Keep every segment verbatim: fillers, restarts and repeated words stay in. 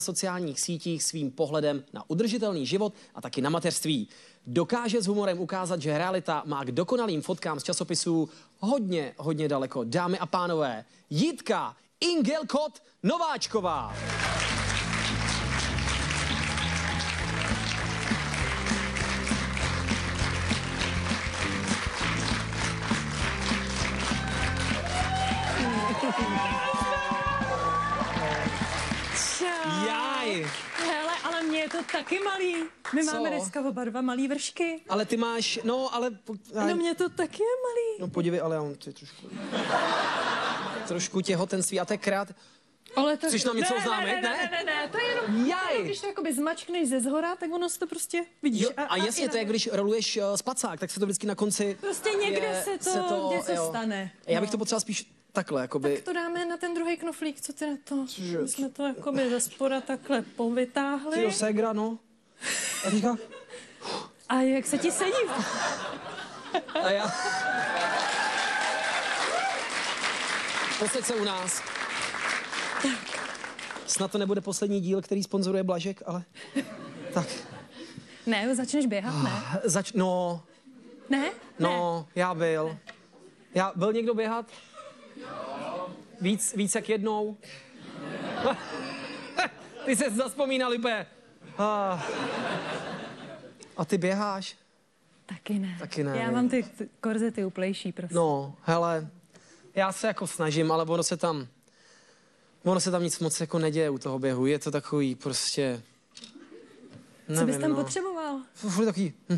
sociálních sítích svým pohledem na udržitelný život a taky na mateřství. Dokáže s humorem ukázat, že realita má k dokonalým fotkám z časopisů hodně, hodně daleko. Dámy a pánové, Jitka Ingelkot Nováčková. Jaj. Hele, ale mě je to taky malý. My Co? máme dneska oba dva malý vršky. Ale ty máš, no ale... No mě to taky je malý. No podívej, ale on ty trošku... trošku těhotenství a to je krát... Ale to... Chceš nám něco ne, oznámit, ne? Ne, ne, ne, ne, to je jenom... Jaj. jenom když to jakoby zmačkneš ze zhora, tak ono se to prostě vidíš. Jo, a jasně, to je, když roluješ uh, spacák, tak se to vždycky na konci... Prostě někde je, se, to, se to něco jo. stane. Já bych no. to potřeboval spíš takhle, jakoby... Tak to dáme na ten druhý knoflík, co ty na to? Cože? My jsme to jakoby ze spoda takhle povytáhli. Ty jo, ségra, no. A říká... A jak se ti sedí? A já... Posaď se u nás. Snad to nebude poslední díl, který sponzoruje Blažek, ale... Tak. Ne, začneš běhat, ne? Zač... No... Ne? No, ne. já byl. Já, byl někdo běhat? Víc, víc jak jednou? Ty se zazpomínal, Lipe. A, a ty běháš? Taky ne. Taky ne. Já mám ty t- korzety uplejší, prostě. No, hele, já se jako snažím, ale ono se tam, ono se tam nic moc jako neděje u toho běhu. Je to takový prostě, nevím, Co bys tam no. potřeboval? Furt takový, hm.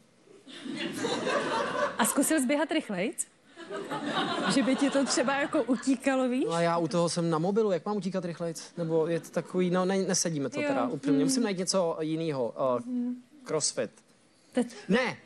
A zkusil jsi běhat rychlejc? Že by ti to třeba jako utíkalo, víš? No a já u toho jsem na mobilu, jak mám utíkat rychlejc? Nebo je to takový, no ne, nesedíme to Jo. teda úplně. Mm. Musím najít něco jiného. Uh, Mm. Crossfit. Teď. Ne!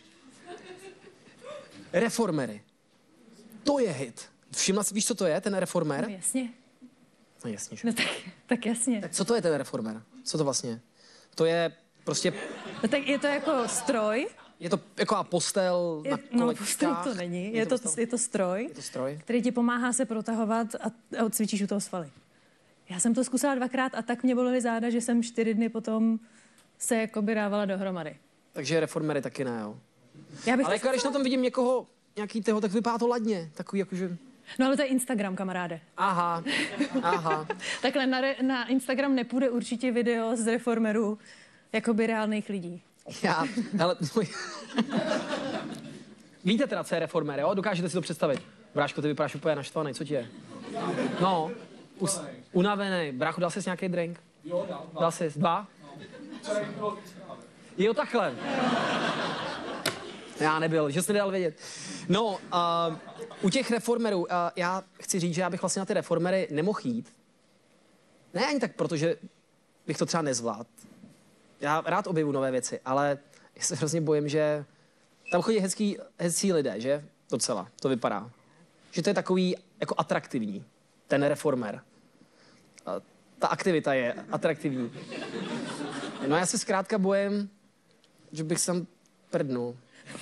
Reformery. To je hit. Všimla jsi, víš, co to je, ten reformer? No jasně. No jasně, že. No tak, tak jasně. Co to je ten reformer? Co to vlastně? To je prostě, No tak je to jako stroj. je to jako a postel Je, na no, kolečkách. postel to není. Je to, postel? je to stroj, Je to stroj? který ti pomáhá se protahovat a, a cvičíš u toho svaly. Já jsem to zkusila dvakrát a tak mě bolely záda, že jsem čtyři dny potom se jakoby dávala dohromady. Takže reformery taky ne, jo. Já bych Ale to jako, když zkusila. na tom vidím někoho, nějaký toho, tak vypadá to ladně. Takový jakože... No ale to je Instagram, kamaráde. Aha, aha. Takhle na, re, na Instagram nepůjde určitě video z reformerů jakoby reálných lidí. Já, hele, můj... Víte teda, co je reformer, jo? Dokážete si to představit? Bráško, ty vypadáš úplně naštvaný, co ti je? No, us, unavený. Brácho, dal jsi nějaký drink? Jo, dal. Dal jsi dva? No. Jo, takhle. Já nebyl, že jsi nedal vědět. No, uh, u těch reformerů, uh, já chci říct, že já bych vlastně na ty reformery nemohl jít. Ne ani tak, protože bych to třeba nezvládl. Já rád objevu nové věci, ale já se hrozně bojím, že tam chodí hezký, hezcí lidé, že? Docela, to vypadá. Že to je takový jako atraktivní, ten reformer. A ta aktivita je atraktivní. No já se zkrátka bojím, že bych sem prdnul.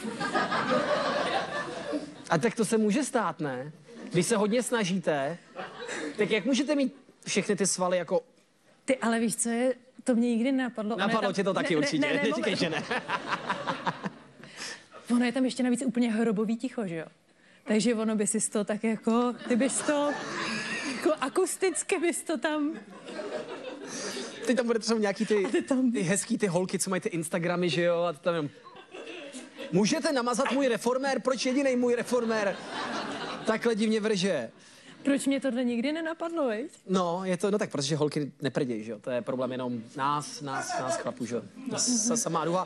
A tak to se může stát, ne? Když se hodně snažíte, tak jak můžete mít všechny ty svaly jako... Ty, ale víš, co je? To mě nikdy nenapadlo. Ono je Napadlo tam... tě to taky ne, určitě, ne, ne, neříkej, že ne. Ono je tam ještě navíc úplně hrobový ticho, že jo? Takže ono by si to tak jako, ty bys to, jako akusticky bys to tam... Teď tam bude třeba nějaký ty, ty, tam... ty hezký ty holky, co mají ty Instagramy, že jo? A to tam jenom... Můžete namazat můj reformér? Proč jedinej můj reformér takhle divně vrže? Proč mě tohle nikdy nenapadlo, viď? No, je to, no tak, protože holky neprdějí, že jo? To je problém jenom nás, nás, nás chlapů, že jo? To samá duha.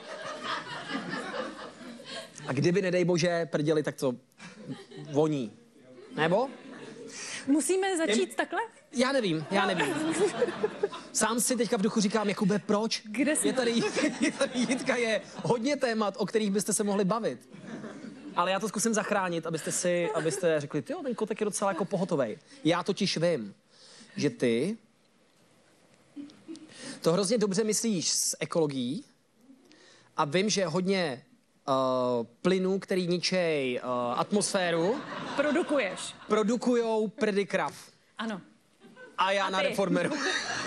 A kdyby, nedej bože, prděli, tak to voní. Nebo? Musíme začít Je... takhle? Já nevím, já nevím. Sám si teďka v duchu říkám, Jakube, proč? Kde jsi? Je tady, je tady Jitka, je hodně témat, o kterých byste se mohli bavit. Ale já to zkusím zachránit, abyste si, abyste řekli, tyjo, ten kotek je docela jako pohotovej. Já totiž vím, že ty to hrozně dobře myslíš s ekologií a vím, že hodně uh, plynů, který ničej uh, atmosféru, Produkuješ. produkujou prdy krav. Ano. A já A na ty? reformeru.